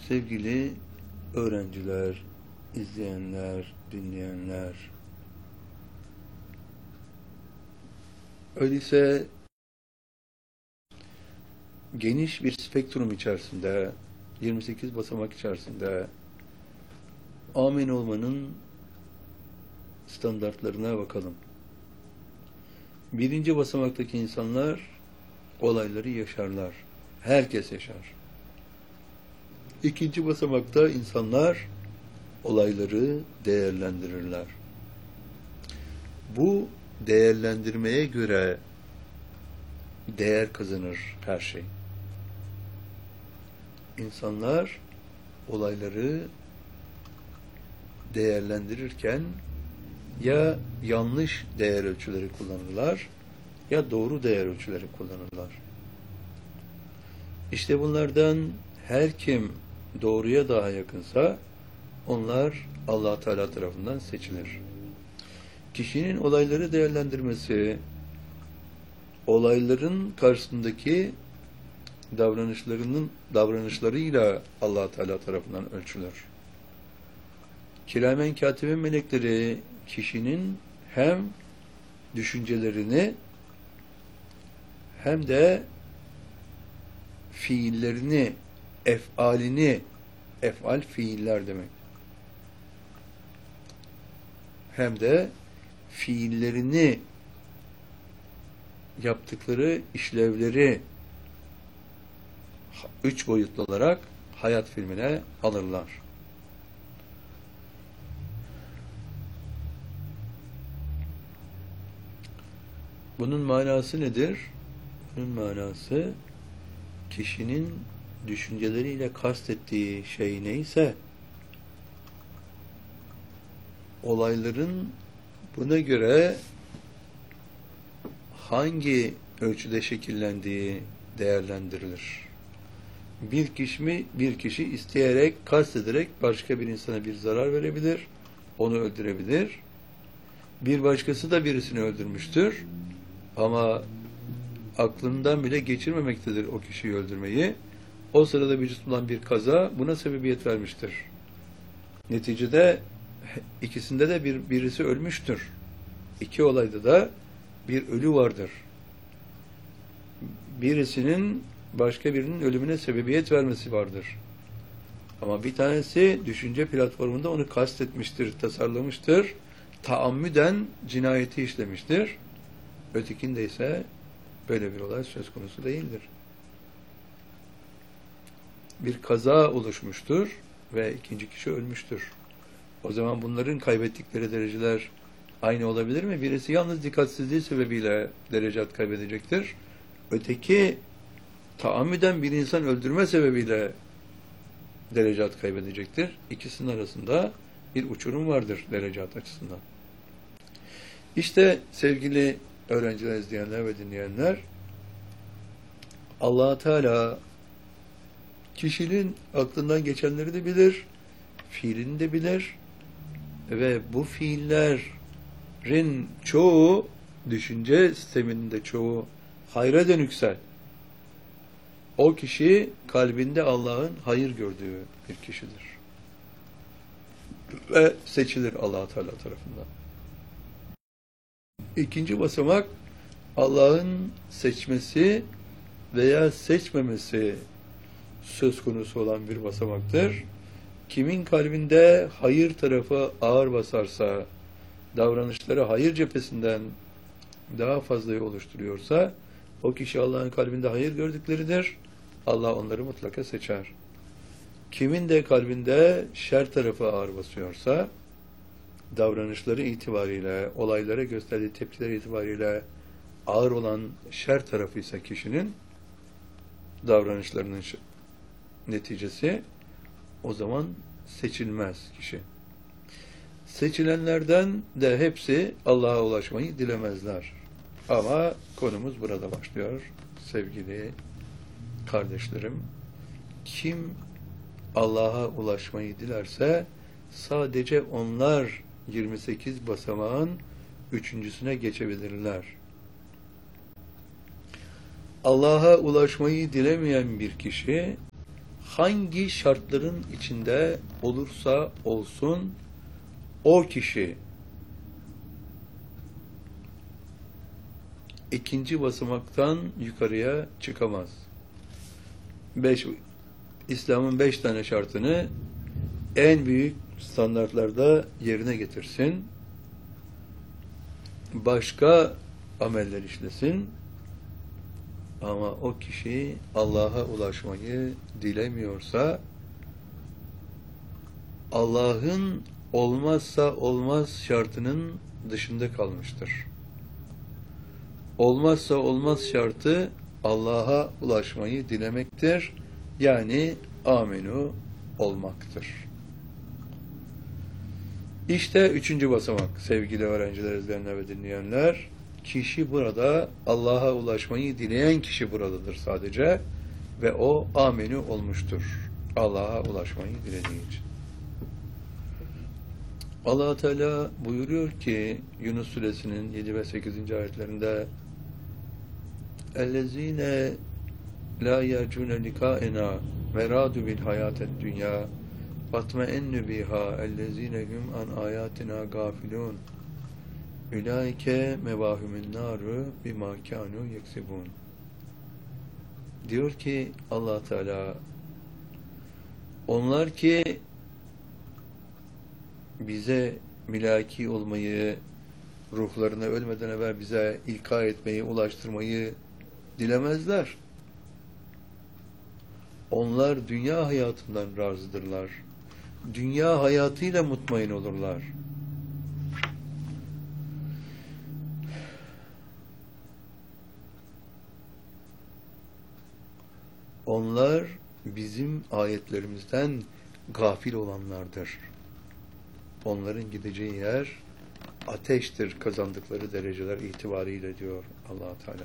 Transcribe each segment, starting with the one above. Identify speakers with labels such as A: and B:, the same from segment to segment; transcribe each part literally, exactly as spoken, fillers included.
A: Sevgili öğrenciler, izleyenler, dinleyenler, öyleyse geniş bir spektrum içerisinde, yirmi sekiz basamak içerisinde amin olmanın standartlarına bakalım. Birinci basamaktaki insanlar olayları yaşarlar. Herkes yaşar. İkinci basamakta insanlar olayları değerlendirirler. Bu değerlendirmeye göre değer kazanır her şey. İnsanlar olayları değerlendirirken ya yanlış değer ölçüleri kullanırlar ya doğru değer ölçüleri kullanırlar. İşte bunlardan her kim doğruya daha yakınsa onlar Allah Teala tarafından seçilir. Kişinin olayları değerlendirmesi, olayların karşısındaki davranışlarının davranışlarıyla Allah Teala tarafından ölçülür. Kiramen katibin melekleri kişinin hem düşüncelerini hem de fiillerini, efalini, efal fiiller demek. Hem de fiillerini, yaptıkları işlevleri üç boyutlu olarak hayat filmine alırlar. Bunun manası nedir? Bunun manası kişinin düşünceleriyle kastettiği şey neyse olayların buna göre hangi ölçüde şekillendiği değerlendirilir. Bir kişi mi, bir kişi isteyerek, kastederek başka bir insana bir zarar verebilir, onu öldürebilir. Bir başkası da birisini öldürmüştür ama aklından bile geçirmemektedir o kişiyi öldürmeyi. O sırada vücut bulan bir kaza buna sebebiyet vermiştir. Neticede ikisinde de bir birisi ölmüştür. İki olayda da bir ölü vardır. Birisinin başka birinin ölümüne sebebiyet vermesi vardır. Ama bir tanesi düşünce platformunda onu kastetmiştir, tasarlamıştır. Taammüden cinayeti işlemiştir. Ötekinde ise böyle bir olay söz konusu değildir. Bir kaza oluşmuştur ve ikinci kişi ölmüştür. O zaman bunların kaybettikleri dereceler aynı olabilir mi? Birisi yalnız dikkatsizliği sebebiyle derecat kaybedecektir. Öteki taammüden bir insan öldürme sebebiyle derecat kaybedecektir. İkisinin arasında bir uçurum vardır derecat açısından. İşte sevgili öğrenciler, izleyenler ve dinleyenler, Allah Teala kişinin aklından geçenleri de bilir, fiilini de bilir ve bu fiillerin çoğu, düşünce sisteminin de çoğu hayra dönükse, o kişi kalbinde Allah'ın hayır gördüğü bir kişidir. Ve seçilir Allah Teala tarafından. İkinci basamak, Allah'ın seçmesi veya seçmemesi söz konusu olan bir basamaktır. Kimin kalbinde hayır tarafı ağır basarsa, davranışları hayır cephesinden daha fazlayı oluşturuyorsa, o kişi Allah'ın kalbinde hayır gördükleridir. Allah onları mutlaka seçer. Kimin de kalbinde şer tarafı ağır basıyorsa, davranışları itibariyle, olaylara gösterdiği tepkiler itibariyle ağır olan şer tarafı ise kişinin davranışlarının neticesi, o zaman seçilmez kişi. Seçilenlerden de hepsi Allah'a ulaşmayı dilemezler. Ama konumuz burada başlıyor sevgili kardeşlerim. Kim Allah'a ulaşmayı dilerse sadece onlar yirmi sekiz basamağın üçüncüsüne geçebilirler. Allah'a ulaşmayı dilemeyen bir kişi hangi şartların içinde olursa olsun o kişi ikinci basamaktan yukarıya çıkamaz. Beş, İslam'ın beş tane şartını en büyük standartlarda yerine getirsin. Başka ameller işlesin. Ama o kişi Allah'a ulaşmayı dilemiyorsa Allah'ın olmazsa olmaz şartının dışında kalmıştır. Olmazsa olmaz şartı Allah'a ulaşmayı dilemektir. Yani amenu olmaktır. İşte üçüncü basamak sevgili öğrenciler, izleyenler ve dinleyenler. Kişi burada Allah'a ulaşmayı dileyen kişi buradadır sadece ve o amenu olmuştur. Allah'a ulaşmayı dilediği için. Allah Teala buyuruyor ki Yunus Suresinin yedi ve sekizinci ayetlerinde اَلَّذ۪ينَ لَا يَرْجُونَ لِقَاءَنَا وَرَادُوا بِالْحَيَاةِ الدُّنْيَا وَاطْمَئَنُّ بِهَا اَلَّذ۪ينَ هُمْ عَنْ آيَاتِنَا غَافِلُونَ Ülaike mevahümün naru bima kanu yeksibun. Diyor ki Allah Teala, onlar ki bize milaki olmayı, ruhlarına ölmeden evvel bize ilka etmeyi, ulaştırmayı dilemezler. Onlar dünya hayatından razıdırlar. Dünya hayatıyla mutmain olurlar. Onlar bizim ayetlerimizden gafil olanlardır. Onların gideceği yer ateştir, kazandıkları dereceler itibariyle diyor Allah Teala.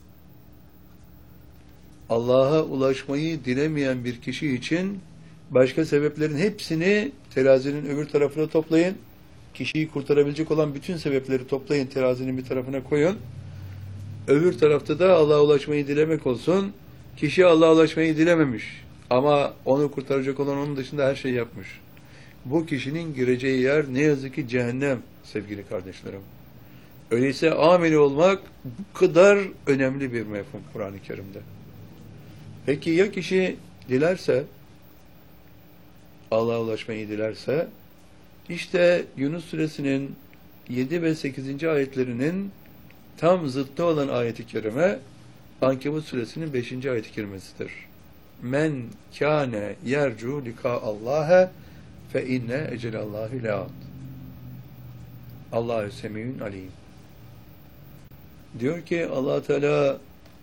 A: Allah'a ulaşmayı dilemeyen bir kişi için başka sebeplerin hepsini terazinin öbür tarafına toplayın. Kişiyi kurtarabilecek olan bütün sebepleri toplayın, terazinin bir tarafına koyun. Öbür tarafta da Allah'a ulaşmayı dilemek olsun. Kişi Allah'a ulaşmayı dilememiş ama onu kurtaracak olan onun dışında her şeyi yapmış. Bu kişinin gireceği yer ne yazık ki cehennem sevgili kardeşlerim. Öyleyse ameli olmak bu kadar önemli bir mefhum Kur'an-ı Kerim'de. Peki ya kişi dilerse, Allah'a ulaşmayı dilerse, işte Yunus Suresinin yedi ve sekizinci ayetlerinin tam zıttı olan ayet-i kerime Ankebut Suresinin beşinci ayet-i kerimesidir. Men kâne yercu lika Allah'a fe inne ecelallahi le'at. Allahu semiyun alim. Diyor ki Allah Teala,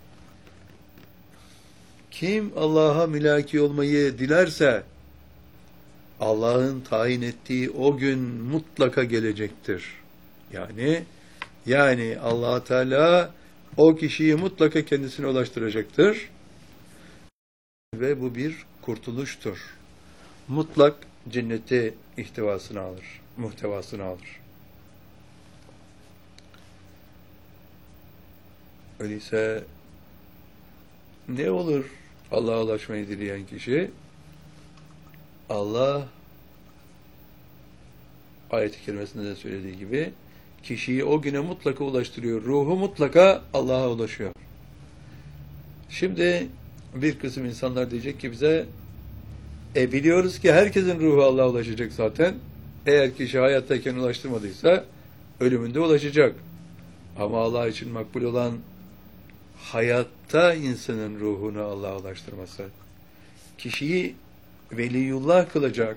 A: kim Allah'a milaki olmayı dilerse Allah'ın tayin ettiği o gün mutlaka gelecektir. Yani yani Allah Teala o kişiyi mutlaka kendisine ulaştıracaktır. Ve bu bir kurtuluştur. Mutlak cenneti ihtivasını alır, muhtevasını alır. Öyleyse ne olur Allah'a ulaşmayı dileyen kişi? Allah ayet-i kerimesinde de söylediği gibi kişiyi o güne mutlaka ulaştırıyor. Ruhu mutlaka Allah'a ulaşıyor. Şimdi bir kısım insanlar diyecek ki bize e biliyoruz ki herkesin ruhu Allah'a ulaşacak zaten. Eğer kişi hayattayken ulaştırmadıysa ölümünde ulaşacak. Ama Allah için makbul olan hayatta insanın ruhunu Allah'a ulaştırması. Kişiyi veliyullah kılacak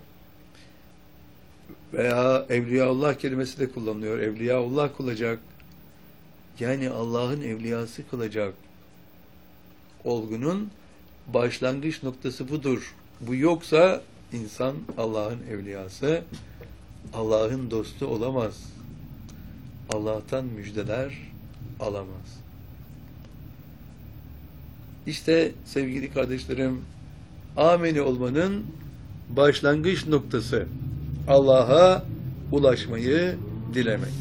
A: veya evliyaullah kelimesi de kullanılıyor. Evliyaullah kılacak. Yani Allah'ın evliyası kılacak. Olgunun başlangıç noktası budur. Bu yoksa insan Allah'ın evliyası, Allah'ın dostu olamaz. Allah'tan müjdeler alamaz. İşte sevgili kardeşlerim, ameni olmanın başlangıç noktası Allah'a ulaşmayı dilemek.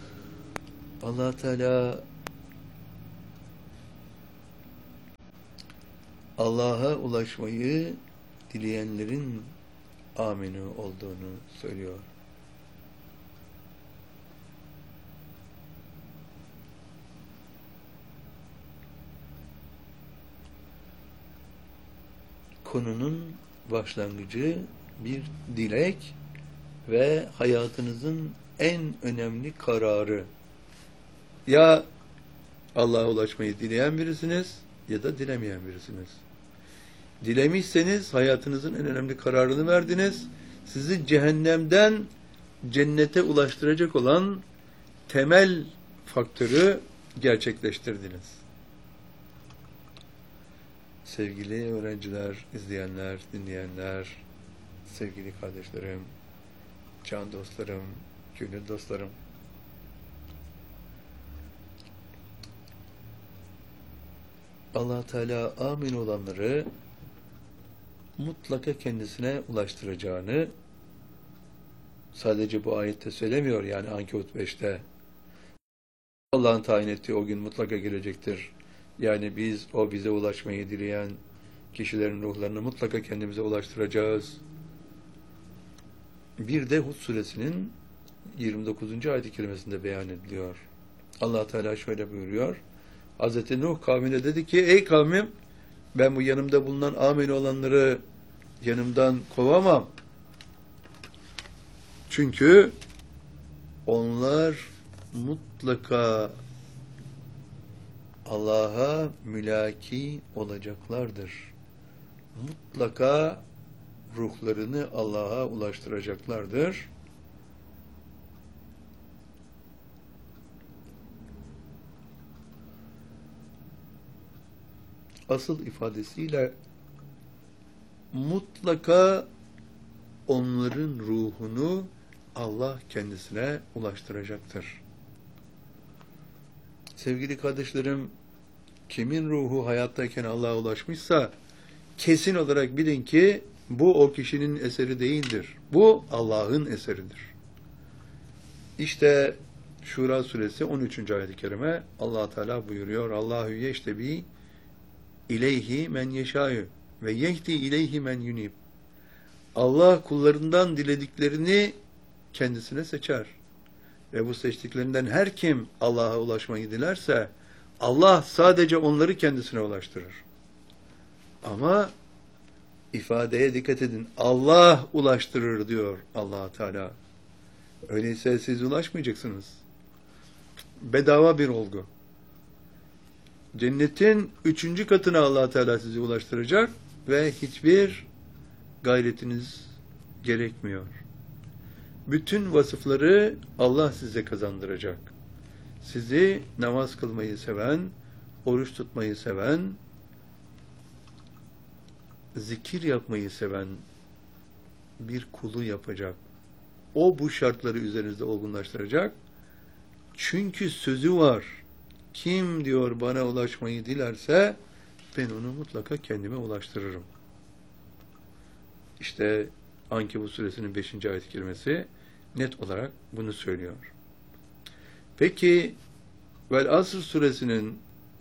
A: Allah Teala Allah'a ulaşmayı dileyenlerin aminu olduğunu söylüyor. Konunun başlangıcı bir dilek ve hayatınızın en önemli kararı. Ya Allah'a ulaşmayı dileyen birisiniz ya da dilemeyen birisiniz. Dilemişseniz hayatınızın en önemli kararını verdiniz. Sizi cehennemden cennete ulaştıracak olan temel faktörü gerçekleştirdiniz. Sevgili öğrenciler, izleyenler, dinleyenler, sevgili kardeşlerim, can dostlarım, gönül dostlarım. Allah Teala amin olanları mutlaka kendisine ulaştıracağını sadece bu ayette söylemiyor, yani Ankebut beşte. Allah'ın tayin ettiği o gün mutlaka gelecektir. Yani biz, o bize ulaşmayı dileyen kişilerin ruhlarını mutlaka kendimize ulaştıracağız. Bir de Hud suresinin yirmi dokuzuncu ayet-i kerimesinde beyan ediliyor. Allah Teala şöyle buyuruyor. Hazreti Nuh kavmine dedi ki, ey kavmim, ben bu yanımda bulunan amin olanları yanımdan kovamam. Çünkü onlar mutlaka Allah'a mülaki olacaklardır. Mutlaka ruhlarını Allah'a ulaştıracaklardır. Asıl ifadesiyle mutlaka onların ruhunu Allah kendisine ulaştıracaktır. Sevgili kardeşlerim, kimin ruhu hayattayken Allah'a ulaşmışsa kesin olarak bilin ki bu o kişinin eseri değildir. Bu Allah'ın eseridir. İşte Şura suresi on üçüncü ayet-i kerime Allah Teala buyuruyor. Allahu yeştebi ileyhi men yeşâ'yu ve yehdi ileyhi men yunib. Allah kullarından dilediklerini kendisine seçer. Ve bu seçtiklerinden her kim Allah'a ulaşmayı dilerse Allah sadece onları kendisine ulaştırır. Ama ifadeye dikkat edin. Allah ulaştırır diyor Allah Teala. Öyleyse siz ulaşmayacaksınız. Bedava bir olgu. Cennetin üçüncü katına Allah Teala sizi ulaştıracak ve hiçbir gayretiniz gerekmiyor. Bütün vasıfları Allah size kazandıracak. Sizi namaz kılmayı seven, oruç tutmayı seven, zikir yapmayı seven bir kulu yapacak. O bu şartları üzerinizde olgunlaştıracak. Çünkü sözü var. Kim diyor bana ulaşmayı dilerse ben onu mutlaka kendime ulaştırırım. İşte Ankebut suresinin beşinci ayet-i kerimesi net olarak bunu söylüyor. Peki Vel Asr suresinin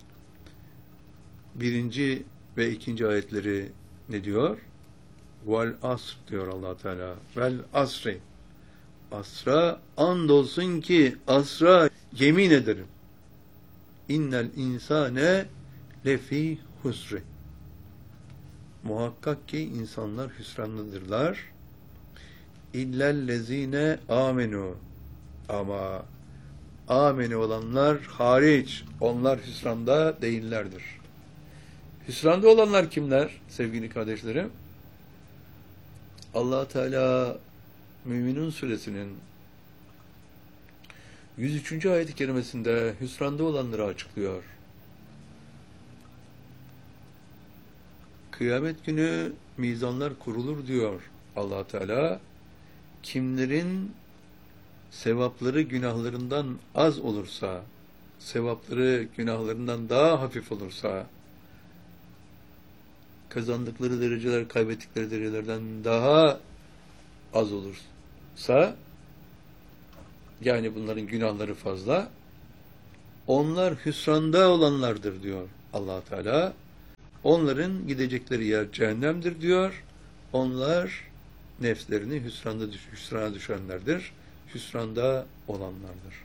A: birinci ve ikinci ayetleri ne diyor? Vel Asr diyor Allah Teala. Vel Asri. Asra andolsun ki asra yemin ederim. İnnel insane lefi husri. Muhakkak ki insanlar hüsranlıdırlar. İllellezine amenu. Ama ameni olanlar hariç. Onlar hüsranda değillerdir. Hüsranda olanlar kimler sevgili kardeşlerim? Allah Teala Müminun suresinin yüz üçüncü ayet-i kerimesinde hüsranda olanları açıklıyor. Kıyamet günü mizanlar kurulur diyor Allah Teala. Kimlerin sevapları günahlarından az olursa, sevapları günahlarından daha hafif olursa, kazandıkları dereceler kaybettikleri derecelerden daha az olursa, yani bunların günahları fazla, onlar hüsranda olanlardır diyor Allah Teala. Onların gidecekleri yer cehennemdir diyor. Onlar nefslerini hüsranda düş hüsrana düşenlerdir. Hüsranda olanlardır.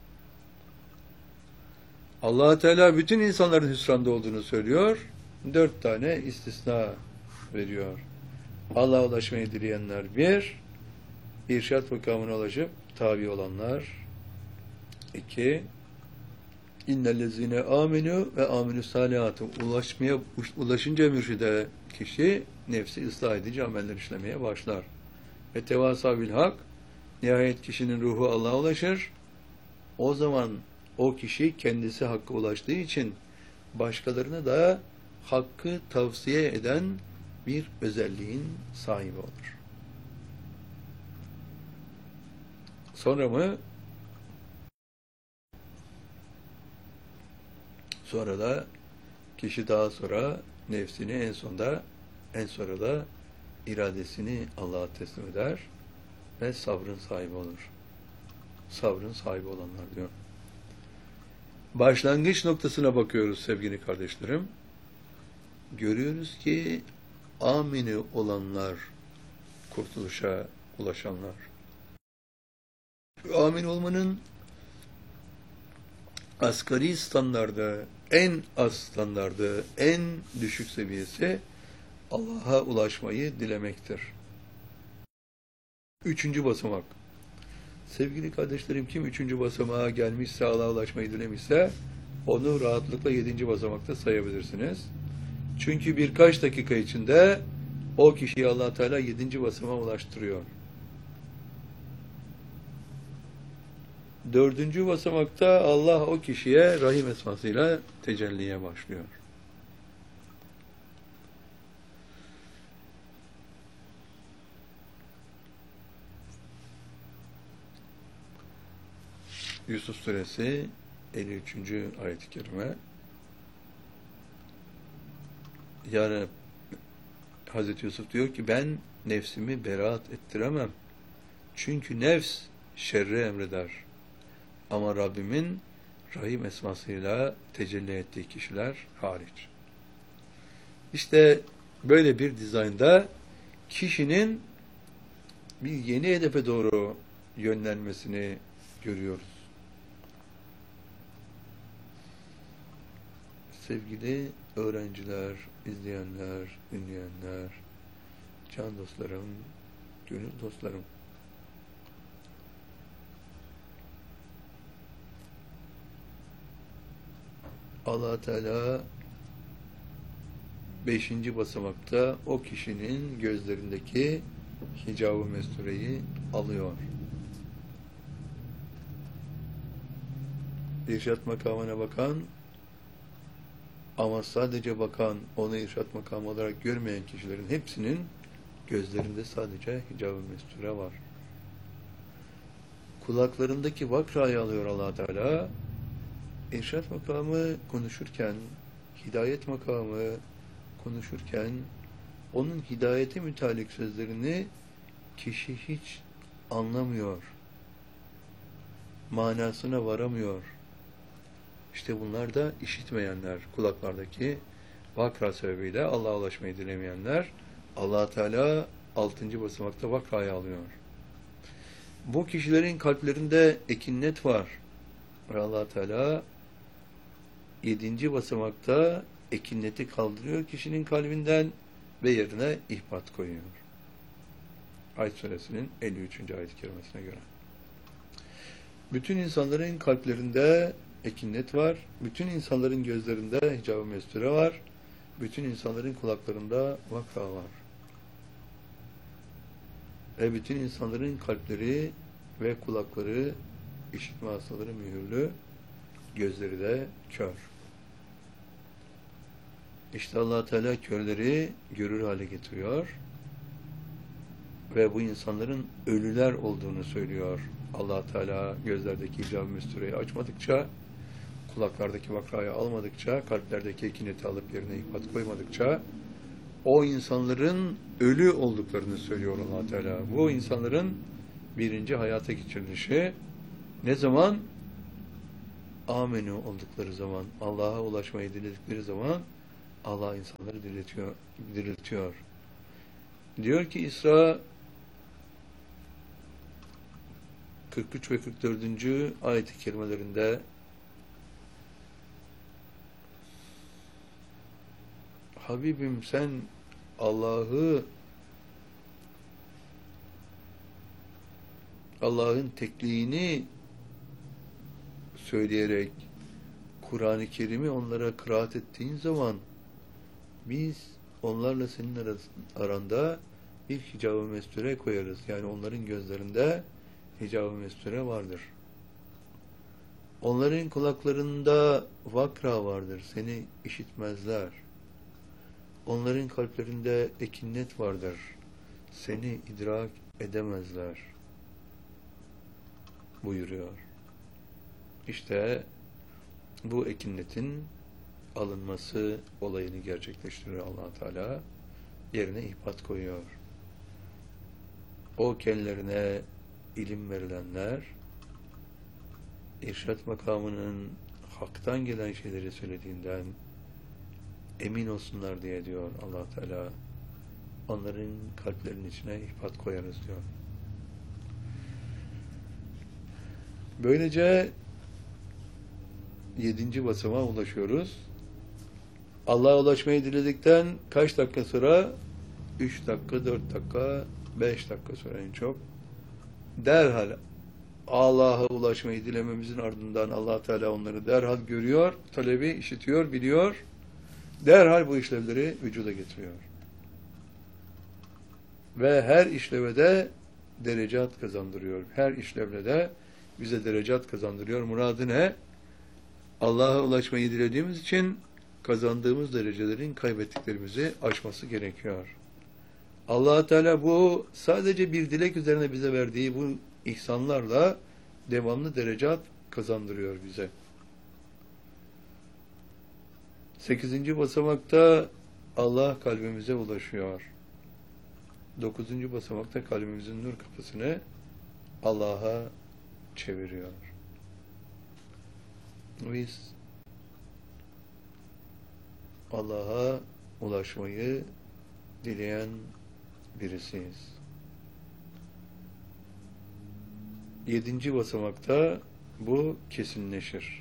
A: Allah Teala bütün insanların hüsranda olduğunu söylüyor. Dört tane istisna veriyor. Allah'a ulaşmayı dileyenler bir, irşat makamına ulaşıp tabi olanlar iki, innellezine amenu ve amenü salihatı ulaşmaya ulaşınca mürşide kişi nefsi ıslah edici ameller işlemeye başlar. Ve tevasa bil hak, nihayet kişinin ruhu Allah'a ulaşır. O zaman o kişi kendisi hakka ulaştığı için başkalarına da hakkı tavsiye eden bir özelliğin sahibi olur. Sonra mı? Sonra da kişi daha sonra nefsini en sonda en sonra da iradesini Allah'a teslim eder ve sabrın sahibi olur. Sabrın sahibi olanlar diyor. Başlangıç noktasına bakıyoruz sevgili kardeşlerim. Görüyoruz ki amini olanlar kurtuluşa ulaşanlar. Amin olmanın asgari standardı, en az standardı, en düşük seviyesi Allah'a ulaşmayı dilemektir. Üçüncü basamak. Sevgili kardeşlerim, kim üçüncü basamağa gelmişse, Allah'a ulaşmayı dilemişse, onu rahatlıkla yedinci basamakta sayabilirsiniz. Çünkü birkaç dakika içinde o kişiyi Allah Teala yedinci basamağa ulaştırıyor. Dördüncü basamakta Allah o kişiye Rahim esmasıyla tecelliye başlıyor. Yusuf Suresi elli üçüncü ayet-i kerime. Yani Hazreti Yusuf diyor ki ben nefsimi beraat ettiremem. Çünkü nefs şerri emreder. Ama Rabbimin Rahim esmasıyla tecelli ettiği kişiler hariç. İşte böyle bir dizaynda kişinin bir yeni hedefe doğru yönlenmesini görüyoruz. Sevgili öğrenciler, izleyenler, dinleyenler, can dostlarım, gönül dostlarım. Allah Teala beşinci basamakta o kişinin gözlerindeki hicab-ı mestureyi alıyor. İrşat makamına bakan ama sadece bakan, onu irşat makamı olarak görmeyen kişilerin hepsinin gözlerinde sadece hicab-ı mesture var. Kulaklarındaki vakrayı alıyor Allah Teala. İrşat makamı konuşurken, hidayet makamı konuşurken, onun hidayete mütalik sözlerini kişi hiç anlamıyor. Manasına varamıyor. İşte bunlar da işitmeyenler, kulaklardaki vakra sebebiyle Allah'a ulaşmayı dilemeyenler, Allah Teala altıncı basamakta vakrayı alıyor. Bu kişilerin kalplerinde ekinnet var. Ve Allah Teala yedinci basamakta ekinneti kaldırıyor kişinin kalbinden ve yerine ihbat koyuyor. Ayet suresinin elli üçüncü ayet-i kerimesine göre. Bütün insanların kalplerinde ekinnet var. Bütün insanların gözlerinde hicab-ı mesture var. Bütün insanların kulaklarında vakra var. Ve bütün insanların kalpleri ve kulakları işitme hastaları mühürlü, gözleri de kör. İşte Allah Teala körleri görür hale getiriyor ve bu insanların ölüler olduğunu söylüyor. Allah Teala gözlerdeki hicab-ı mestureyi açmadıkça, kulaklardaki vakrayı almadıkça, kalplerdeki ekineti alıp yerine ihbat koymadıkça o insanların ölü olduklarını söylüyor Allah Teala. Bu insanların birinci hayata geçirilişi ne zaman? Amenü oldukları zaman, Allah'a ulaşmayı diledikleri zaman Allah insanları diriltiyor, diriltiyor. Diyor ki İsra kırk üç ve kırk dördüncü ayet-i kerimelerinde Habibim sen Allah'ı Allah'ın tekliğini söyleyerek Kur'an-ı Kerim'i onlara kıraat ettiğin zaman biz onlarla senin aranda bir hicab-ı mesture koyarız. Yani onların gözlerinde hicab-ı mesture vardır. Onların kulaklarında vakra vardır. Seni işitmezler. Onların kalplerinde ekinnet vardır. Seni idrak edemezler. Buyuruyor. İşte bu ekinnetin alınması olayını gerçekleştiriyor Allah Teala. Yerine ihbat koyuyor. O kendilerine ilim verilenler irşat makamının haktan gelen şeyleri söylediğinden emin olsunlar diye diyor Allah Teala. Onların kalplerinin içine ihbat koyarız diyor. Böylece yedinci basamağa ulaşıyoruz. Allah'a ulaşmayı diledikten kaç dakika sonra? Üç dakika, dört dakika, beş dakika sonra en çok. Derhal Allah'a ulaşmayı dilememizin ardından Allah Teala onları derhal görüyor, talebi işitiyor, biliyor. Derhal bu işlevleri vücuda getiriyor. Ve her işlevede derecat kazandırıyor. Her işlevle de bize derecat kazandırıyor. Muradı ne? Allah'a ulaşmayı dilediğimiz için kazandığımız derecelerin kaybettiklerimizi aşması gerekiyor. Allah Teala bu sadece bir dilek üzerine bize verdiği bu ihsanlarla devamlı derecat kazandırıyor bize. Sekizinci basamakta Allah kalbimize ulaşıyor. Dokuzuncu basamakta kalbimizin nur kapısını Allah'a çeviriyor. Biz Allah'a ulaşmayı dileyen birisiyiz. Yedinci basamakta bu kesinleşir.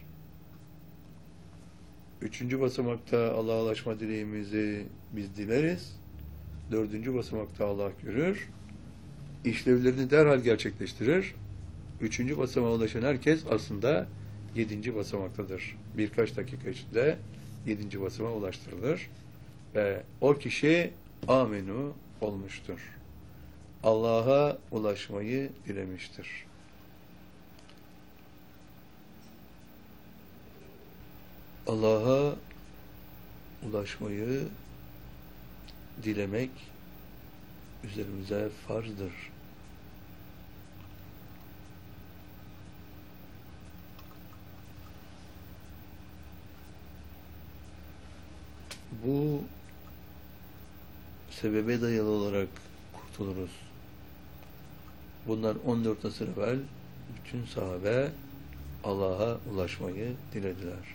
A: Üçüncü basamakta Allah'a ulaşma dileğimizi biz dileriz. Dördüncü basamakta Allah görür. İşlevlerini derhal gerçekleştirir. Üçüncü basamağa ulaşan herkes aslında yedinci basamaktadır. Birkaç dakika içinde yedinci basamağa ulaştırılır. Ve o kişi amenu olmuştur. Allah'a ulaşmayı dilemiştir. Allah'a ulaşmayı dilemek üzerimize farzdır. Bu sebebe dayalı olarak kurtuluruz. Bundan on dört asır evvel bütün sahabe Allah'a ulaşmayı dilediler.